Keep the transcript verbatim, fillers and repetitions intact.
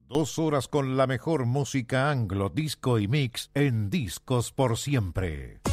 Dos horas con la mejor música anglo, disco y mix en Discos por Siempre.